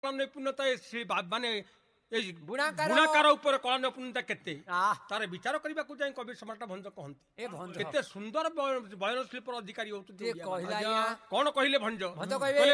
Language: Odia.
ନୈପୁଣ୍ୟତା ମାନେ ବୁଣାକାର ଉପରେ କଳା ନୈପୁଣ୍ୟତା କେତେ ଆଃ, ତାର ବିଚାର କରିବାକୁ ଯାଇ କବି ସମ୍ରାଟ ଭଞ୍ଜ କହନ୍ତି ଏ ଭଞ୍ଜ କେତେ ସୁନ୍ଦର ବୟନ ଶିଳ୍ପର ଅଧିକାରୀ ହଉଛନ୍ତି ଟିକେ ଓଡ଼ିଆ କହିଲା ମାନେ। ଆଜ୍ଞା। କଣ କହିଲେ ଭଞ୍ଜ ଭଞ୍ଜ କହିବେ